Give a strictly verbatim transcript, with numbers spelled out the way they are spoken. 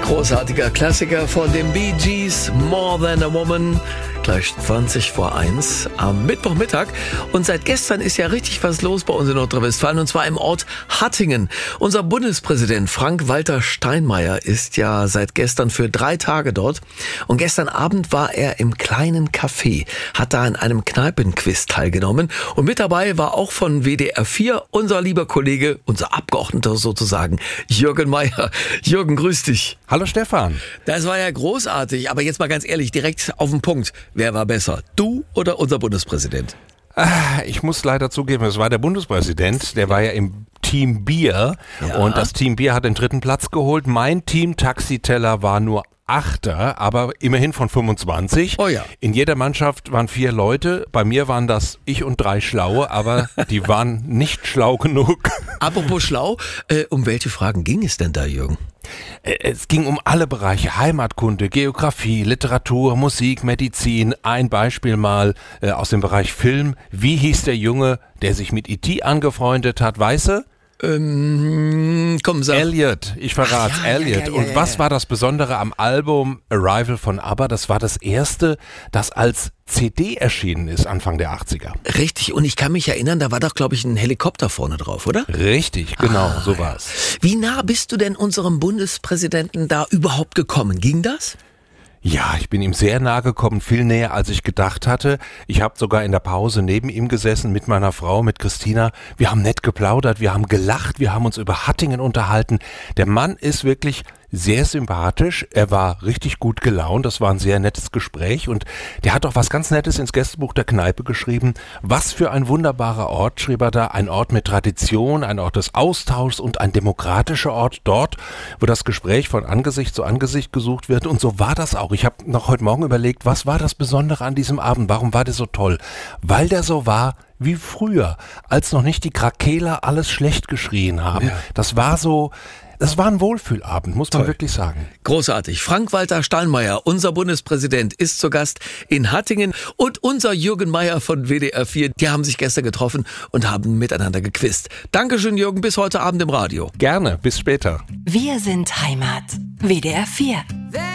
Großartiger Klassiker von den Bee Gees, More Than a Woman. Gleich zwanzig vor eins am Mittwochmittag. Und seit gestern ist ja richtig was los bei uns in Nordrhein-Westfalen, und zwar im Ort Hattingen. Unser Bundespräsident Frank-Walter Steinmeier ist ja seit gestern für drei Tage dort. Und gestern Abend war er im kleinen Café, hat da an einem Kneipenquiz teilgenommen. Und mit dabei war auch von W D R vier unser lieber Kollege, unser Abgeordneter sozusagen, Jürgen Meier. Jürgen, grüß dich. Hallo Stefan. Das war ja großartig, aber jetzt mal ganz ehrlich, direkt auf den Punkt. Wer war besser, du oder unser Bundespräsident? Ich muss leider zugeben, es war der Bundespräsident, der war ja im Team Bier, ja. Und das Team Bier hat den dritten Platz geholt. Mein Team Taxiteller war nur Achter, aber immerhin von fünfundzwanzig. Oh ja. In jeder Mannschaft waren vier Leute. Bei mir waren das ich und drei Schlaue, aber die waren nicht schlau genug. Apropos schlau, äh, um welche Fragen ging es denn da, Jürgen? Es ging um alle Bereiche, Heimatkunde, Geografie, Literatur, Musik, Medizin. Ein Beispiel mal äh, aus dem Bereich Film. Wie hieß der Junge, der sich mit E T angefreundet hat, weißt du? Ähm, komm, sag. Elliot, ich verrate, Ach, ja, Elliot. ja, ja, ja, Und was ja. war das Besondere am Album Arrival von ABBA? Das war das erste, das als C D erschienen ist, Anfang der achtziger. Richtig, und ich kann mich erinnern, da war doch, glaube ich, ein Helikopter vorne drauf, oder? Richtig, genau, ah, so war es. Wie nah bist du denn unserem Bundespräsidenten da überhaupt gekommen? Ging das? Ja, ich bin ihm sehr nahe gekommen, viel näher als ich gedacht hatte. Ich habe sogar in der Pause neben ihm gesessen mit meiner Frau, mit Christina. Wir haben nett geplaudert, wir haben gelacht, wir haben uns über Hattingen unterhalten. Der Mann ist wirklich sehr sympathisch, er war richtig gut gelaunt, das war ein sehr nettes Gespräch und der hat auch was ganz Nettes ins Gästebuch der Kneipe geschrieben. Was für ein wunderbarer Ort, schrieb er da, ein Ort mit Tradition, ein Ort des Austauschs und ein demokratischer Ort dort, wo das Gespräch von Angesicht zu Angesicht gesucht wird, und so war das auch. Ich habe noch heute Morgen überlegt, was war das Besondere an diesem Abend, warum war der so toll? Weil der so war wie früher, als noch nicht die Krakeler alles schlecht geschrien haben. Ja. Das war so... Das war ein Wohlfühlabend, muss man Toll. wirklich sagen. Großartig. Frank-Walter Steinmeier, unser Bundespräsident, ist zu Gast in Hattingen. Und unser Jürgen Meier von W D R vier, die haben sich gestern getroffen und haben miteinander gequizt. Dankeschön, Jürgen, bis heute Abend im Radio. Gerne, bis später. Wir sind Heimat. W D R vier.